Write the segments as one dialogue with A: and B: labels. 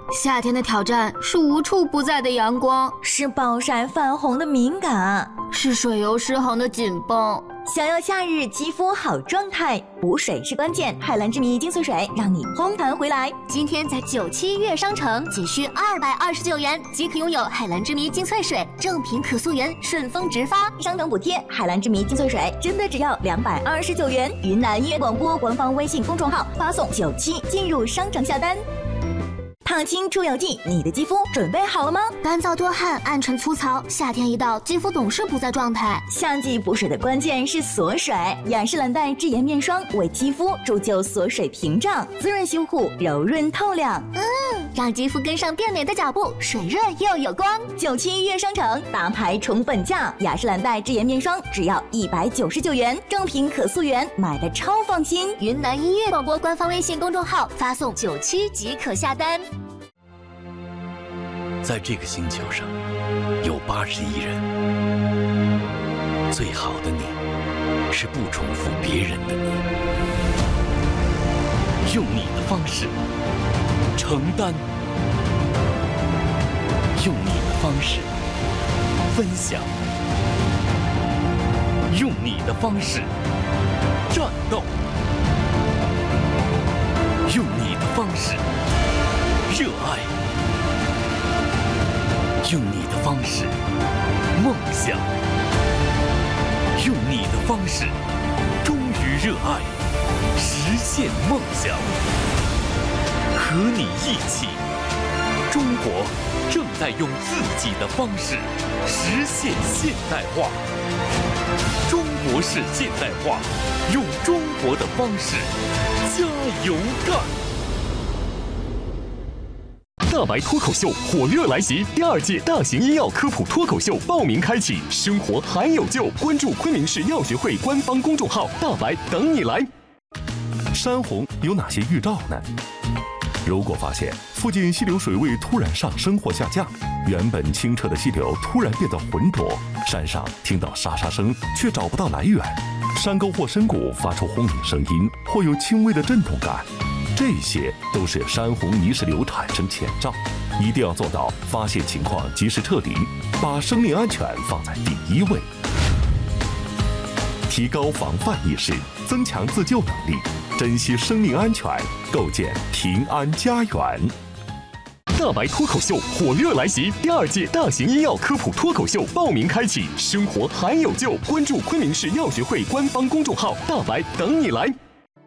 A: 夏天的挑战是无处不在的阳光，
B: 是暴晒泛红的敏感，
A: 是水油失衡的紧绷。
B: 想要夏日肌肤好状态，补水是关键。海蓝之谜精粹水让你烘弹回来。
C: 今天在97月商城仅需229元即可拥有海蓝之谜精粹水，正品可溯源，顺丰直发，
B: 商城补贴。海蓝之谜精粹水真的只要229元。云南音乐广播官方微信公众号发送97进入商城下单。烫青出油剂，你的肌肤准备好了吗？
C: 干燥多汗，暗沉粗糙，夏天一到，肌肤总是不在状态。
B: 夏季补水的关键是锁水，雅诗兰黛智颜面霜为肌肤铸就锁水屏障，滋润修护，柔润透亮。
C: 让肌肤跟上变美的脚步，水润又有光。
B: 97月商城大牌重本价，雅诗兰黛智颜面霜只要199元，正品可溯源，买的超放心。
C: 云南音乐广播官方微信公众号发送97即可下单。
D: 在这个星球上，有80亿人。最好的你，是不重复别人的你。用你的方式承担，用你的方式分享，用你的方式战斗，用你的方式热爱。用你的方式梦想，用你的方式忠于热爱，实现梦想。和你一起，中国正在用自己的方式实现现代化。中国式现代化，用中国的方式加油干！
E: 大白脱口秀火热来袭，第2届大型医药科普脱口秀报名开启，生活还有救！关注昆明市药学会官方公众号，大白等你来。
F: 山洪有哪些预兆呢？如果发现附近溪流水位突然上升或下降，原本清澈的溪流突然变得浑浊，山上听到沙沙声却找不到来源，山沟或深谷发出轰鸣声音，或有轻微的震动感，这些都是山洪泥石流产生前兆，一定要做到发现情况及时撤离，把生命安全放在第一位。提高防范意识，增强自救能力，珍惜生命安全，构建平安家园。
E: 大白脱口秀火热来袭，第2届大型医药科普脱口秀报名开启，生活还有救！关注昆明市药学会官方公众号，大白等你来。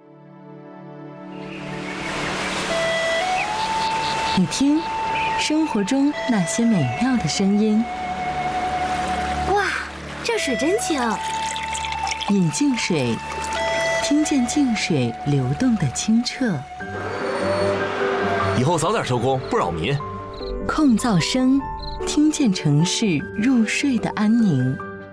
G: 你听，生活中那些美妙的声音。
C: 哇，这水真清！
G: 饮净水，听见净水流动的清澈。
H: 以后早点收工，不扰民。
G: 控噪声，听见城市入睡的安宁。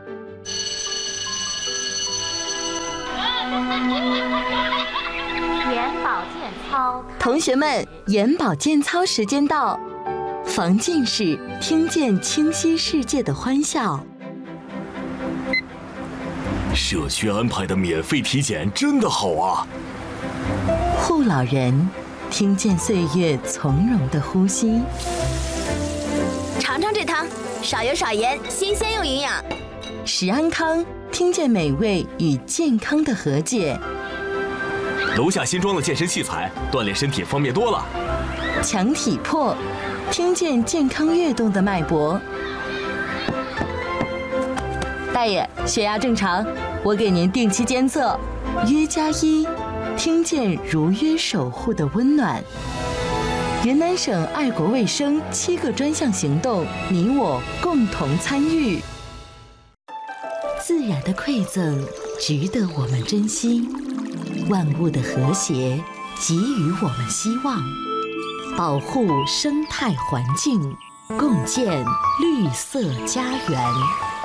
C: 眼保健操，
G: 同学们，眼保健操时间到，防近视，听见清晰世界的欢笑。
H: 社区安排的免费体检真的好啊！
G: 护老人，听见岁月从容的呼吸。
C: 尝尝这汤，少油少盐，新鲜又营养。
G: 食安康，听见美味与健康的和解。
H: 楼下新装的健身器材，锻炼身体方便多了。
G: 强体魄，听见健康跃动的脉搏。大爷，血压正常，我给您定期监测。约+1，听见如约守护的温暖。云南省爱国卫生7个专项行动，你我共同参与。自然的馈赠值得我们珍惜，万物的和谐给予我们希望，保护生态环境，共建绿色家园。